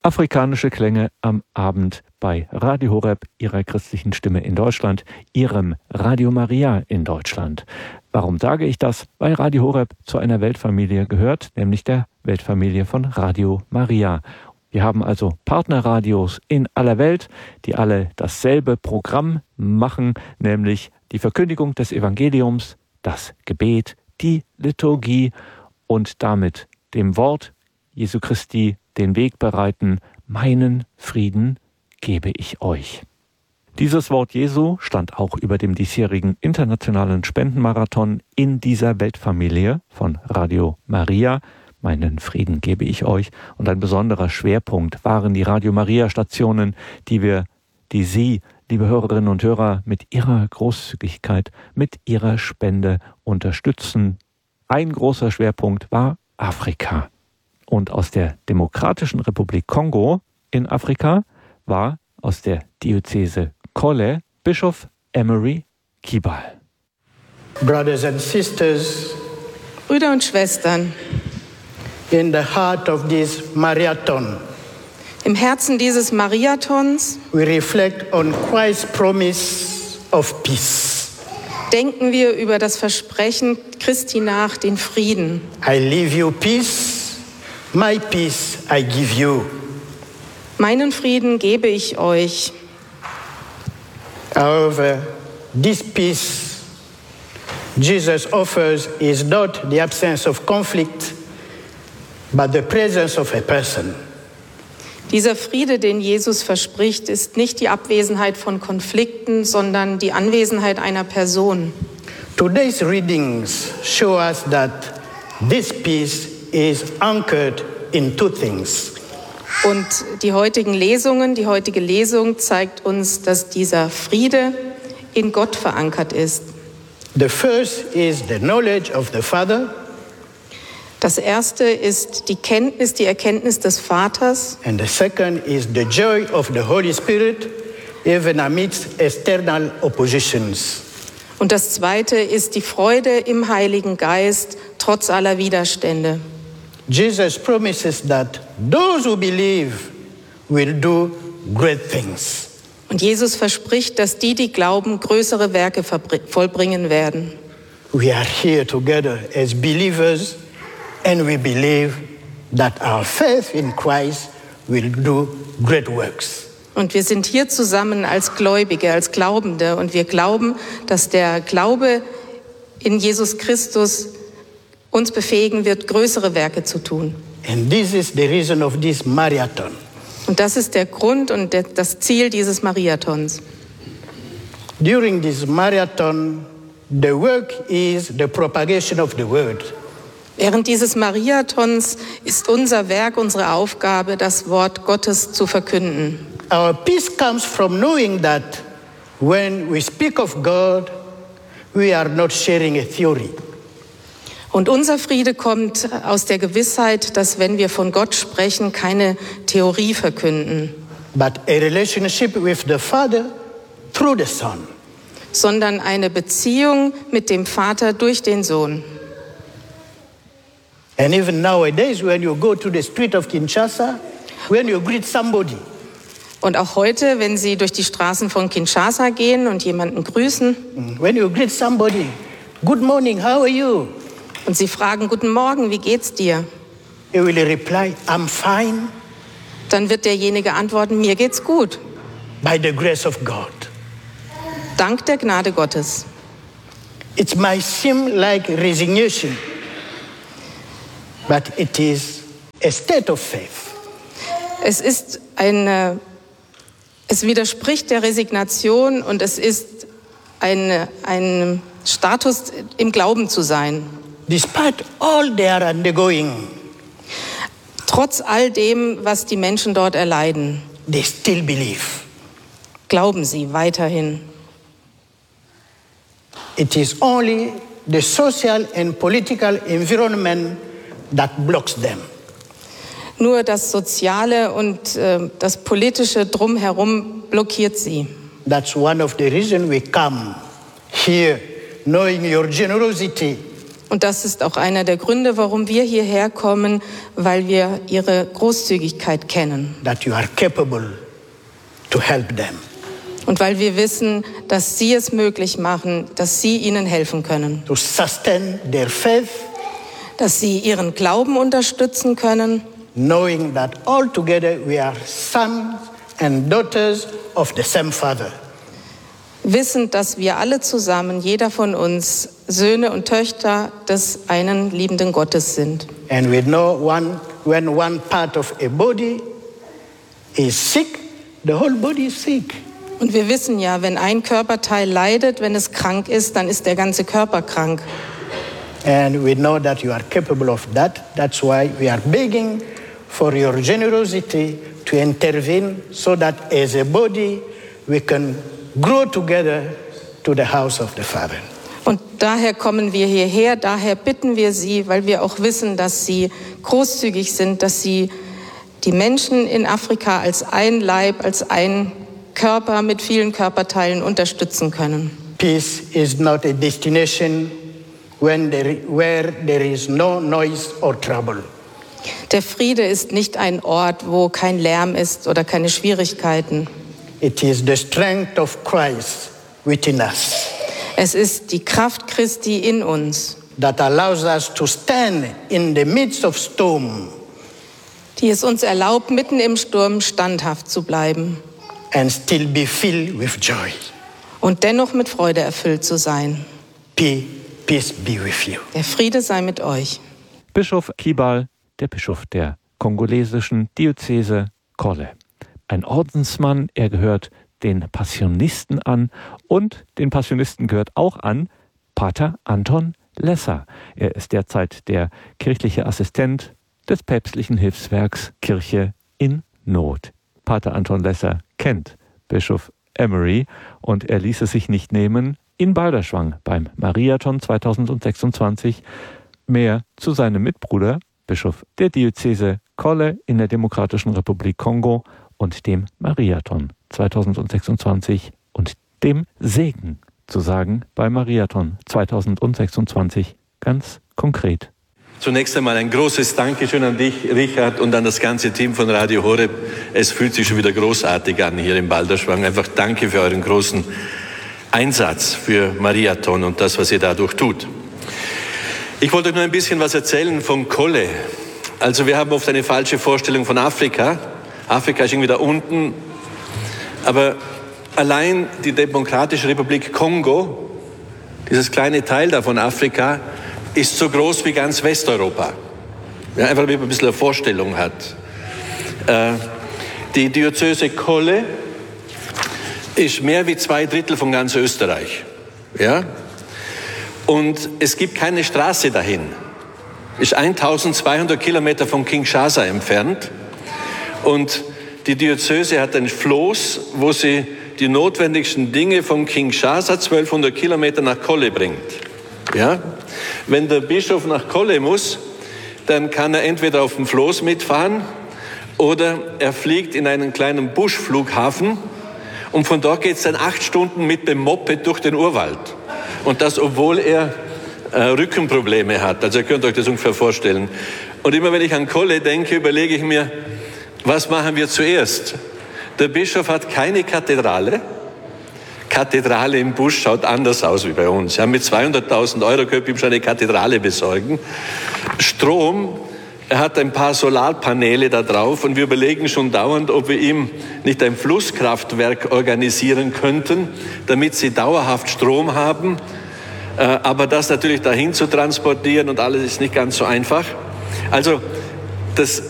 Afrikanische Klänge am Abend bei Radio Horeb, Ihrer christlichen Stimme in Deutschland, Ihrem Radio Maria in Deutschland. Warum sage ich das? Weil Radio Horeb zu einer Weltfamilie gehört, nämlich der Weltfamilie von Radio Maria. Wir haben also Partnerradios in aller Welt, die alle dasselbe Programm machen, nämlich die Verkündigung des Evangeliums, das Gebet, die Liturgie und damit dem Wort Jesu Christi den Weg bereiten, meinen Frieden gebe ich euch. Dieses Wort Jesu stand auch über dem diesjährigen internationalen Spendenmarathon in dieser Weltfamilie von Radio Maria. Meinen Frieden gebe ich euch. Und ein besonderer Schwerpunkt waren die Radio Maria Stationen, die Sie, liebe Hörerinnen und Hörer, mit Ihrer Großzügigkeit, mit Ihrer Spende unterstützen. Ein großer Schwerpunkt war Afrika. Und aus der Demokratischen Republik Kongo in Afrika war aus der Diözese Kole Bischof Emery Kibal. Brothers and sisters, Brüder und Schwestern, in the heart of this marathon, im Herzen dieses Mariathons we reflect on Christ's promise of peace. denken wir über das Versprechen Christi nach, den Frieden. I leave you peace, my peace I give you. Meinen Frieden gebe ich euch. However, this peace Jesus offers is not the absence of conflict, but the presence of a person. Dieser Friede, den Jesus verspricht, ist nicht die Abwesenheit von Konflikten, sondern die Anwesenheit einer Person. Today's readings show us that this peace is anchored in two things. Und die heutige Lesung zeigt uns, dass dieser Friede in Gott verankert ist. The first is the knowledge of the Father. Das erste ist die Erkenntnis des Vaters. And the second is the joy of the Holy Spirit, even amidst external oppositions. Und das zweite ist die Freude im Heiligen Geist, trotz aller Widerstände. Jesus promises that those who believe will do great things. Und Jesus verspricht, dass die glauben, größere Werke vollbringen werden. We are here together as believers, and we believe that our faith in Christ will do great works. Und wir sind hier zusammen als Gläubige, als Glaubende, und wir glauben, dass der Glaube in Jesus Christus uns befähigen wird, größere Werke zu tun. And this is the reason of this marathon. Und das ist der Grund und das Ziel dieses Mariathons. During this marathon, the work is the propagation of the word. Während dieses Mariathons ist unser Werk, unsere Aufgabe, das Wort Gottes zu verkünden. Our peace comes from knowing that when we speak of God, we are not sharing a theory. Und unser Friede kommt aus der Gewissheit, dass wenn wir von Gott sprechen, keine Theorie verkünden, but a relationship with the Father through the Son. sondern eine Beziehung mit dem Vater durch den Sohn. And even nowadays, when you go to the street of Kinshasa, when you greet somebody, Und auch heute, wenn Sie durch die Straßen von Kinshasa gehen und jemanden grüßen when you greet somebody, good morning, how are you? und Sie fragen, guten Morgen, wie geht's dir? He will reply, I'm fine Dann wird derjenige antworten, mir geht's gut, by the grace of God. dank der Gnade Gottes. It might seem like resignation, but it is a state of faith. Es widerspricht der Resignation und es ist ein Status, im Glauben zu sein. Despite all they are undergoing, Trotz all dem, was die Menschen dort erleiden, they still believe. glauben sie weiterhin. It is only the social and political environment that blocks them. Nur das Soziale und das Politische drumherum blockiert sie. That's one of the reasons we come here, knowing your generosity Und das ist auch einer der Gründe, warum wir hierher kommen, weil wir ihre Großzügigkeit kennen. That you are capable to help them. Und weil wir wissen, dass Sie es möglich machen, dass Sie ihnen helfen können. To sustain their faith. Dass Sie ihren Glauben unterstützen können. Knowing that all together we are sons and daughters of the same Father. Wissend, dass wir alle zusammen, jeder von uns, Söhne und Töchter des einen liebenden Gottes sind. And we know when one part of a body is sick, the whole body is sick. Und wir wissen ja, wenn ein Körperteil leidet, wenn es krank ist, dann ist der ganze Körper krank. And we know that you are capable of that. That's why we are begging for your generosity to intervene so that as a body we can grow together to the house of the Father. Und daher kommen wir hierher, daher bitten wir Sie, weil wir auch wissen, dass Sie großzügig sind, dass Sie die Menschen in Afrika als ein Leib, als ein Körper mit vielen Körperteilen unterstützen können. Peace is not a destination where there is no noise or trouble. Der Friede ist nicht ein Ort, wo kein Lärm ist oder keine Schwierigkeiten. It is the strength of Christ within us. Es ist die Kraft Christi in uns, that allows us to stand in the midst of storm. Die es uns erlaubt, mitten im Sturm standhaft zu bleiben. And still be filled with joy. Und dennoch mit Freude erfüllt zu sein. Peace be with you. Der Friede sei mit euch. Bischof Kibal, der Bischof der kongolesischen Diözese Kolle. Ein Ordensmann, er gehört den Passionisten an und den Passionisten gehört auch an Pater Anton Lesser. Er ist derzeit der kirchliche Assistent des päpstlichen Hilfswerks Kirche in Not. Pater Anton Lesser kennt Bischof Emery und er ließ es sich nicht nehmen, in Balderschwang beim Mariathon 2026 mehr zu seinem Mitbruder, Bischof der Diözese Kolle in der Demokratischen Republik Kongo und dem Mariathon 2026 und dem Segen zu sagen beim Mariathon 2026 ganz konkret. Zunächst einmal ein großes Dankeschön an dich, Richard, und an das ganze Team von Radio Horeb. Es fühlt sich schon wieder großartig an hier in Balderschwang. Einfach danke für euren großen Einsatz für Mariathon und das, was ihr dadurch tut. Ich wollte euch nur ein bisschen was erzählen von Kolle. Also wir haben oft eine falsche Vorstellung von Afrika. Afrika ist irgendwie da unten. Aber allein die Demokratische Republik Kongo, dieses kleine Teil da von Afrika, ist so groß wie ganz Westeuropa. Ja, einfach, damit man ein bisschen eine Vorstellung hat. Die Diözese Kolle ist mehr wie 2/3 von ganz Österreich. Ja? Und es gibt keine Straße dahin. Ist 1200 Kilometer von Kinshasa entfernt. Und die Diözese hat ein Floß, wo sie die notwendigsten Dinge von Kinshasa 1200 Kilometer nach Kolle bringt. Ja? Wenn der Bischof nach Kolle muss, dann kann er entweder auf dem Floß mitfahren oder er fliegt in einen kleinen Buschflughafen und von dort geht es dann 8 Stunden mit dem Moped durch den Urwald. Und das, obwohl er Rückenprobleme hat. Also ihr könnt euch das ungefähr vorstellen. Und immer wenn ich an Kolle denke, überlege ich mir, was machen wir zuerst? Der Bischof hat keine Kathedrale. Kathedrale im Busch schaut anders aus wie bei uns. Ja, mit 200.000 € könnt ihr ihm schon eine Kathedrale besorgen. Strom, er hat ein paar Solarpaneele da drauf und wir überlegen schon dauernd, ob wir ihm nicht ein Flusskraftwerk organisieren könnten, damit sie dauerhaft Strom haben. Aber das natürlich dahin zu transportieren und alles ist nicht ganz so einfach. Also das